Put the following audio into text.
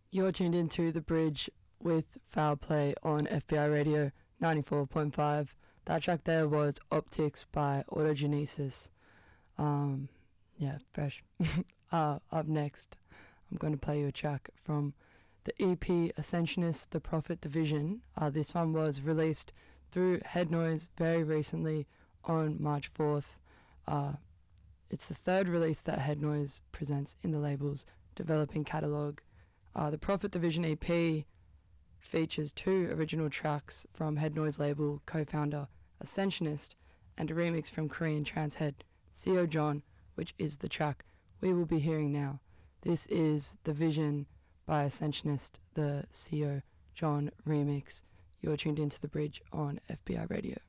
You're tuned into The Bridge with Foul Play on FBI Radio 94.5. That track there was Optics by Autogenesis. Fresh. Up next, I'm going to play you a track from the EP Ascensionist, The Prophet Division. This one was released through Head Noise very recently on March 4th. It's the third release that Head Noise presents in the label's developing catalogue. The Prophet Division EP features 2 original tracks from Head Noise label co-founder Ascensionist and a remix from Korean trance head CO John, which is the track we will be hearing now. This is The Vision by Ascensionist, the CO John remix. You're tuned into The Bridge on FBI Radio.